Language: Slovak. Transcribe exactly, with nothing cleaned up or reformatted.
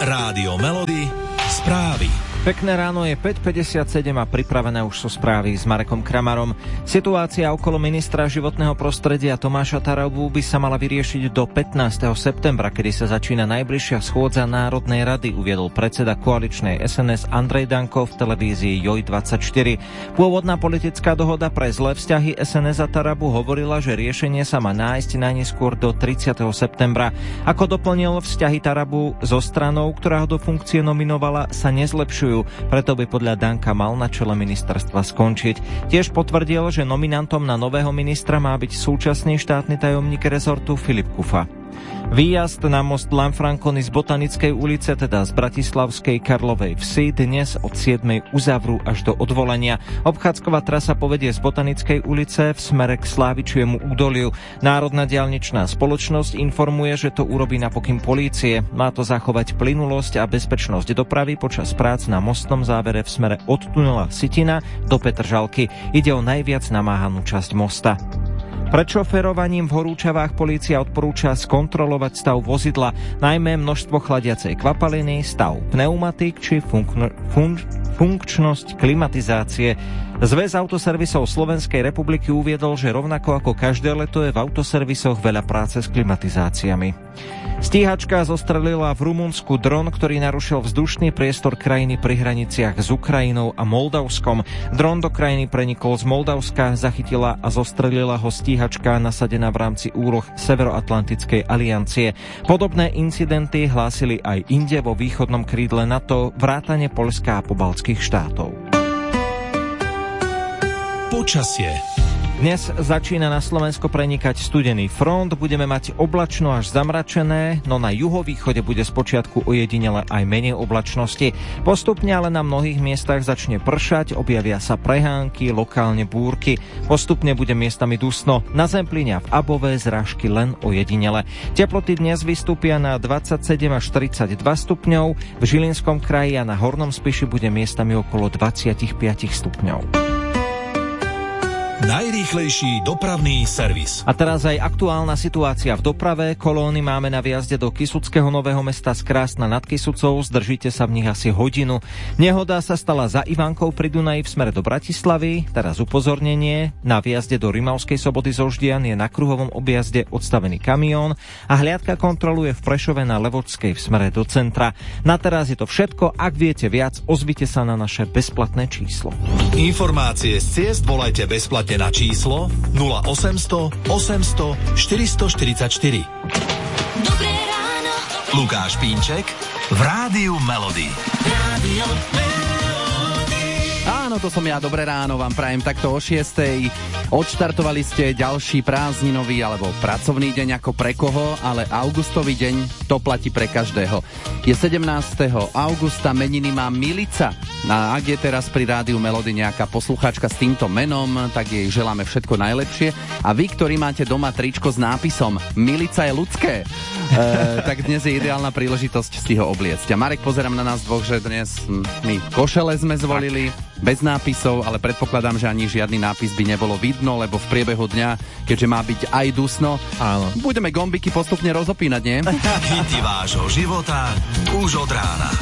Rádio Melody, správy. Pekné ráno, je päť päťdesiatsedem a pripravené už sú správy s Marekom Kramarom. Situácia okolo ministra životného prostredia Tomáša Tarabu by sa mala vyriešiť do pätnásteho septembra, kedy sa začína najbližšia schôdza Národnej rady, uviedol predseda koaličnej es en es Andrej Danko v televízii Joj dvadsaťštyri. Pôvodná politická dohoda pre zlé vzťahy es en es a Tarabu hovorila, že riešenie sa má nájsť najneskôr do tridsiateho septembra. Ako doplnil, vzťahy Tarabu so stranou, ktorá ho do funkcie nominovala, sa nezlepšujú. Preto by podľa Danka mal na čele ministerstva skončiť. Tiež potvrdil, že nominantom na nového ministra má byť súčasný štátny tajomník rezortu Filip Kufa. Výjazd na most Lanfranconi z Botanickej ulice, teda z Bratislavskej Karlovej Vsi, dnes od siedmej uzavrú až do odvolania. Obchádzková trasa povedie z Botanickej ulice v smere k Slávičiemu údoliu. Národná diaľničná spoločnosť informuje, že to urobí na pokyn polície. Má to zachovať plynulosť a bezpečnosť dopravy počas prác na mostnom závere v smere od tunela Sitina do Petržalky. Ide o najviac namáhanú časť mosta. Pred šoferovaním v horúčavách polícia odporúča skontrolovať stav vozidla, najmä množstvo chladiacej kvapaliny, stav pneumatík či funkn- fun- funkčnosť klimatizácie. Zväz autoservisov Slovenskej republiky uviedol, že rovnako ako každé leto je v autoservisoch veľa práce s klimatizáciami. Stíhačka zostrelila v Rumunsku dron, ktorý narušil vzdušný priestor krajiny pri hraniciach s Ukrajinou a Moldavskom. Dron do krajiny prenikol z Moldavska, zachytila a zostrelila ho stíhačka nasadená v rámci úloh Severoatlantickej aliancie. Podobné incidenty hlásili aj inde vo východnom krídle NATO, vrátane Poľska a pobaltských štátov. Počasie. Dnes začína na Slovensko prenikať studený front, budeme mať oblačno až zamračené, no na juhovýchode bude spočiatku ojedinele aj menej oblačnosti. Postupne ale na mnohých miestach začne pršať, objavia sa prehánky, lokálne búrky. Postupne bude miestami dusno, na Zemplíne a v Above zrážky len ojedinele. Teploty dnes vystúpia na dvadsaťsedem až tridsaťdva stupňov, v Žilinskom kraji a na Hornom Spiši bude miestami okolo dvadsaťpäť stupňov. Najrýchlejší dopravný servis. A teraz aj aktuálna situácia v doprave. Kolóny máme na výjazde do Kysuckého Nového Mesta z Krásna nad Kysucou. Zdržíte sa v nich asi hodinu. Nehoda sa stala za Ivankou pri Dunaji v smere do Bratislavy. Teraz upozornenie. Na výjazde do Rimavskej Soboty zo Ždian je na kruhovom objazde odstavený kamión a hliadka kontroluje v Prešove na Levočskej v smere do centra. Na teraz je to všetko. Ak viete viac, ozvite sa na naše bezplatné číslo. Informácie z ciest volajte bezplatne na číslo nula osemsto osemsto štyristoštyridsaťštyri. Dobré ráno. Lukáš Pínček v Rádiu Melody. Rádio Áno, to som ja. Dobré ráno vám prajem takto o šiestej. Odštartovali ste ďalší prázdninový alebo pracovný deň ako pre koho, ale augustový deň to platí pre každého. Je sedemnásteho augusta, meniny má Milica. A ak je teraz pri Rádiu Melody nejaká poslucháčka s týmto menom, tak jej želáme všetko najlepšie. A vy, ktorí máte doma tričko s nápisom Milica je ľudské, e, tak dnes je ideálna príležitosť si ho obliecť. A Marek, pozerám na nás dvoch, že dnes my košele sme zvolili, bez nápisov, ale predpokladám, že ani žiadny nápis by nebolo vidno, lebo v priebehu dňa, keďže má byť aj dusno, áno, budeme gombiky postupne rozopínať, nie? Hity vášho života už od rána.